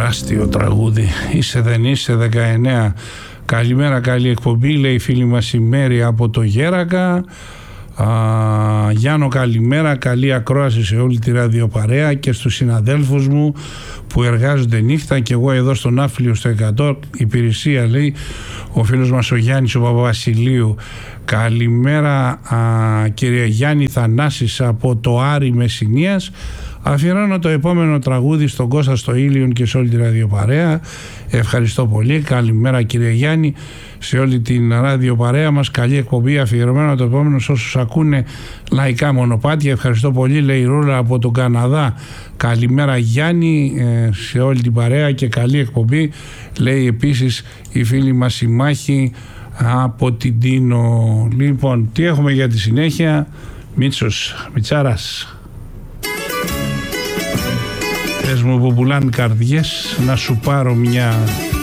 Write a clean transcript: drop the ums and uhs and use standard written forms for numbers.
τεράστιο τραγούδι. Είσαι δεν είσαι 19. Καλημέρα, καλή εκπομπή, λέει η φίλη μας η Μέρη από το Γέρακα. Γιάννο, καλημέρα, καλή ακρόαση σε όλη τη ραδιοπαρέα και στους συναδέλφους μου που εργάζονται νύχτα και εγώ εδώ στον Άφλιο στο 100 υπηρεσία, λέει ο φίλος μας ο Γιάννης ο Παπαβασιλείου. Καλημέρα κύριε Γιάννη, Θανάσης από το Άρη Μεσσηνίας. Αφιερώνω το επόμενο τραγούδι στον Κώστα στο Ήλιον και σε όλη τη ραδιοπαρέα. Ευχαριστώ πολύ. Καλημέρα κύριε Γιάννη, σε όλη την ραδιοπαρέα μας. Καλή εκπομπή, αφιερωμένο το επόμενο σε όσους ακούνε λαϊκά μονοπάτια. Ευχαριστώ πολύ, λέει η Ρούλα από τον Καναδά. Καλημέρα Γιάννη, σε όλη την παρέα και καλή εκπομπή, λέει επίσης η φίλη μας η Μάχη από την Τίνο. Λοιπόν, τι έχουμε για τη συνέχεια? Μιτσάρας. Πες μου που πουλάνε καρδιές, να σου πάρω μια